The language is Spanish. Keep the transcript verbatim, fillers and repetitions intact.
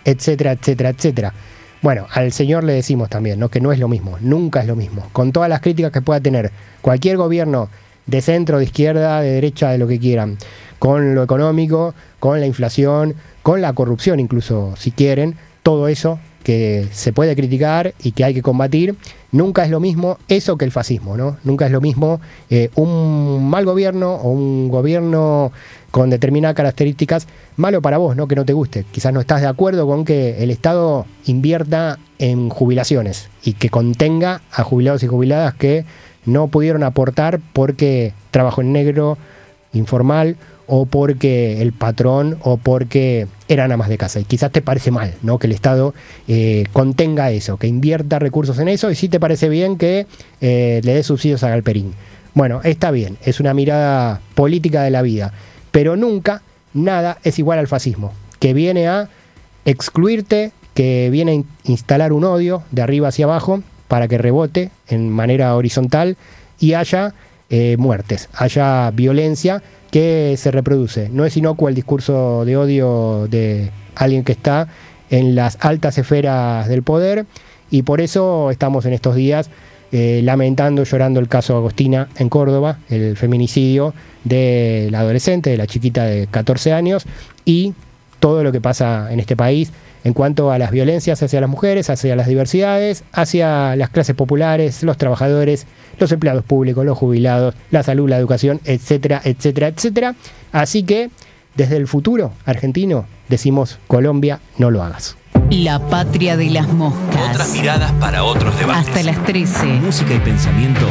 etcétera, etcétera, etcétera. Bueno, al señor le decimos también, ¿no?, que no es lo mismo, nunca es lo mismo. Con todas las críticas que pueda tener cualquier gobierno de centro, de izquierda, de derecha, de lo que quieran, con lo económico, con la inflación, con la corrupción incluso, si quieren, todo eso que se puede criticar y que hay que combatir, nunca es lo mismo eso que el fascismo, ¿no? Nunca es lo mismo eh, un mal gobierno o un gobierno con determinadas características malo para vos, ¿no?, que no te guste. Quizás no estás de acuerdo con que el Estado invierta en jubilaciones y que contenga a jubilados y jubiladas que no pudieron aportar porque trabajo en negro, informal, o porque el patrón, o porque eran amas de casa. Y quizás te parece mal, ¿no?, que el Estado eh, contenga eso, que invierta recursos en eso, y sí te parece bien que eh, le dé subsidios a Galperín. Bueno, está bien, es una mirada política de la vida, pero nunca nada es igual al fascismo, que viene a excluirte, que viene a in- instalar un odio de arriba hacia abajo para que rebote en manera horizontal y haya eh, muertes, haya violencia que se reproduce. No es inocuo el discurso de odio de alguien que está en las altas esferas del poder, y por eso estamos en estos días eh, lamentando, llorando el caso Agostina en Córdoba, el feminicidio de la adolescente, de la chiquita de catorce años, y todo lo que pasa en este país en cuanto a las violencias hacia las mujeres, hacia las diversidades, hacia las clases populares, los trabajadores, los empleados públicos, los jubilados, la salud, la educación, etcétera, etcétera, etcétera. Así que, desde el futuro argentino, decimos: Colombia, no lo hagas. La patria de las moscas. Otras miradas para otros debates. Hasta las trece. Música y pensamiento